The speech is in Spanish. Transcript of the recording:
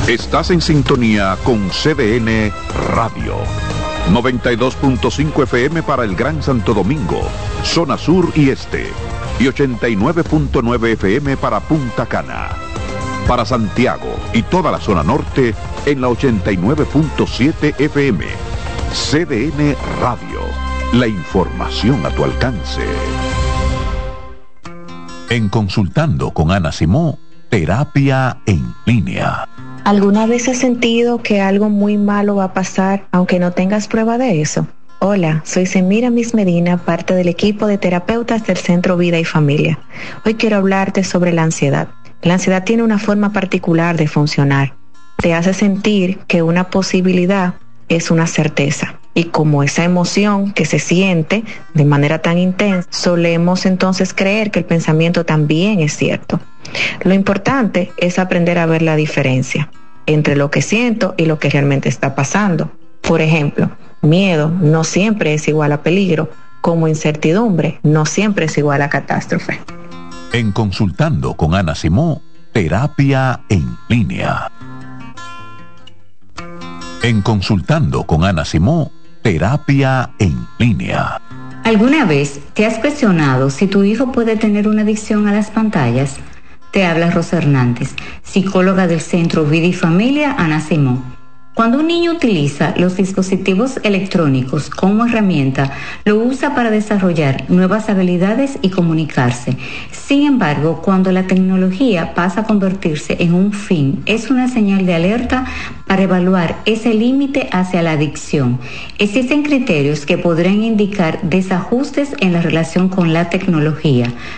Estás en sintonía con CDN Radio. 92.5 FM para el Gran Santo Domingo, zona sur y este. Y 89.9 FM para Punta Cana. Para Santiago y toda la zona norte en la 89.7 FM. CDN Radio. La información a tu alcance. En Consultando con Ana Simó, terapia en línea. ¿Alguna vez has sentido que algo muy malo va a pasar aunque no tengas prueba de eso? Hola, soy Semiramis Medina, parte del equipo de terapeutas del Centro Vida y Familia. Hoy quiero hablarte sobre la ansiedad. La ansiedad tiene una forma particular de funcionar. Te hace sentir que una posibilidad es una certeza. Y como esa emoción que se siente de manera tan intensa, solemos entonces creer que el pensamiento también es cierto. Lo importante es aprender a ver la diferencia entre lo que siento y lo que realmente está pasando. Por ejemplo, miedo no siempre es igual a peligro, como incertidumbre no siempre es igual a catástrofe. En Consultando con Ana Simó, terapia en línea. En Consultando con Ana Simó, terapia en línea. ¿Alguna vez te has cuestionado si tu hijo puede tener una adicción a las pantallas? Te habla Rosa Hernández, psicóloga del Centro Vida y Familia Ana Simó. Cuando un niño utiliza los dispositivos electrónicos como herramienta, lo usa para desarrollar nuevas habilidades y comunicarse. Sin embargo, cuando la tecnología pasa a convertirse en un fin, es una señal de alerta para evaluar ese límite hacia la adicción. Existen criterios que podrían indicar desajustes en la relación con la tecnología.